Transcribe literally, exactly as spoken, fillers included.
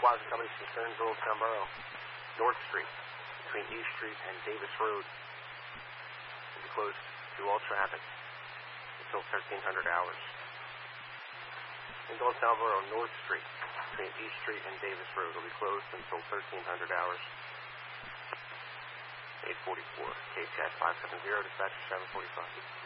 Plaza Company concerns Old Town Borough. North Street, between East Street and Davis Road, will be closed to all traffic until thirteen hundred hours. In Old Town Borough, North Street, between East Street and Davis Road, will be closed until thirteen hundred hours. eight forty-four, K C A T five seven zero, dispatch seven forty-five.